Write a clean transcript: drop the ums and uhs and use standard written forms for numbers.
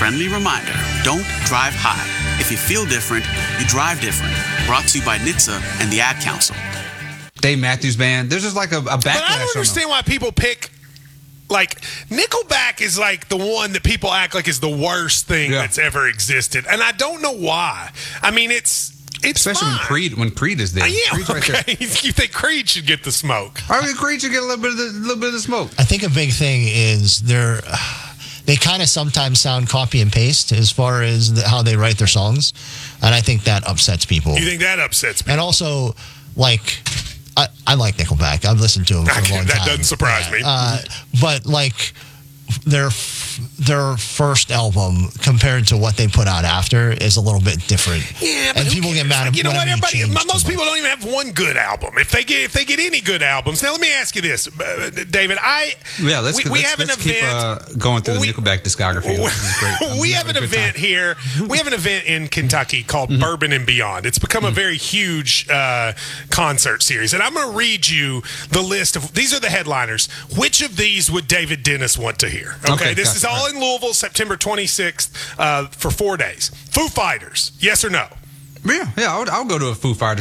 Friendly reminder, don't drive high. If you feel different, you drive different. Brought to you by NHTSA and the Ad Council. Dave Matthews Band. There's just like a backlash. But I don't understand why people pick, like, Nickelback is like the one that people act like is the worst thing that's ever existed. And I don't know why. I mean, it's especially fine. when Creed is there. Yeah, Creed's right okay. there. You think Creed should get the smoke? I mean, Creed should get a little bit of the smoke. I think a big thing is they kind of sometimes sound copy and paste as far as how they write their songs, and I think that upsets people. You think that upsets people? And also, like, I like Nickelback. I've listened to them for a long time. That doesn't surprise me. But like their first album compared to what they put out after is a little bit different. Yeah, but and people get mad at you know what? Most people much. don't even have one good album. If they get any good albums, now let me ask you this, David. We have an event. Keep going through the Nickelback discography. This is great. We have an event here. We have an event in Kentucky called Bourbon and Beyond. It's become a very huge concert series, and I'm going to read you the list of these are the headliners. Which of these would David Dennis want to hear? Okay, this is all in Louisville, September 26th, for 4 days. Foo Fighters, yes or no? Yeah, I'll go to a Foo Fighters